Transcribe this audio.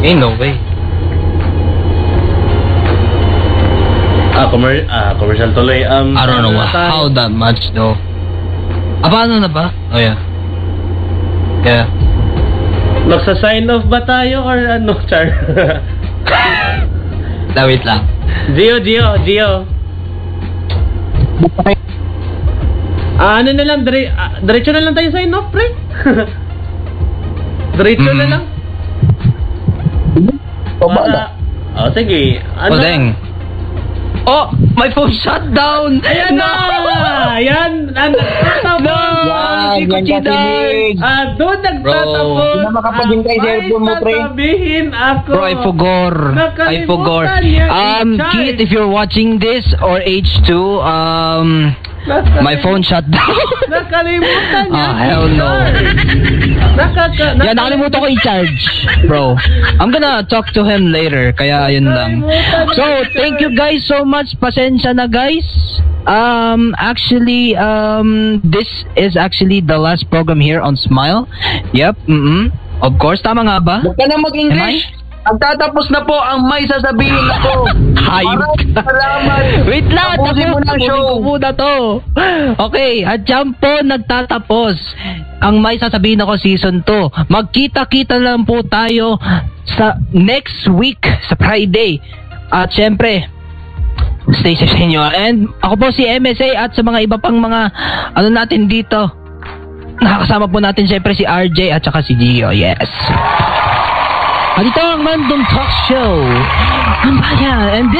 Ain't no way. Commercial tuloy. I don't know how that much though. Paano na ba? Oh yeah. Yeah. Magsa-sign off ba tayo or ano, Char? Wait lang. Gio. Ano na lang, diretso na lang tayo sign off, pre. Diretso na lang. Sige. Ano? Oh, my phone shut down. Ayan na! Ayan! Yan kasi doon nagtatapos. Hindi na makapag-hintay sa cellphone mo, pre. Sasabihin ako. Bro, I forgot. Keith, if you're watching this, or H2, my phone shut down. Nakalimutan niya. Hell no. Nakalimutan ko i-charge, bro. I'm gonna talk to him later, kaya yun lang. So, thank you guys so much. Pasensya na, guys. Actually, this is actually the last program here on Smile. Yep, of course, tama nga ba? Huwag ka na mag-English. Magtatapos na po ang may sasabihin na po. Hype. Salamat. Wait lang, tapusin mo ng show. Ko muna to. Okay, at dyan po nagtatapos ang may sasabihin ako season 2. Magkita-kita lang po tayo sa next week, sa Friday. At syempre, stay safe sa inyo. And ako po si MSA at sa mga iba pang mga ano natin dito. Nakakasama po natin syempre si RJ at saka si Gio. Yes. At ito ang Mandong Talk Show. Ang bayan. And